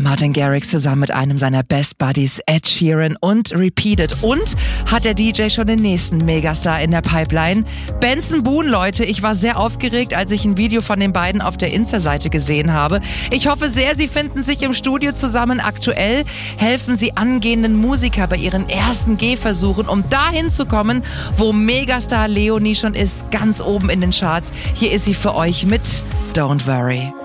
Martin Garrix zusammen mit einem seiner Best Buddies, Ed Sheeran und Repeated. Und hat der DJ schon den nächsten Megastar in der Pipeline? Benson Boone, Leute. Ich war sehr aufgeregt, als ich ein Video von den beiden auf der Insta-Seite gesehen habe. Ich hoffe sehr, sie finden sich im Studio zusammen. Aktuell helfen sie angehenden Musiker bei ihren ersten Gehversuchen, um dahin zu kommen, wo Megastar Leonie schon ist, ganz oben in den Charts. Hier ist sie für euch mit Don't Worry.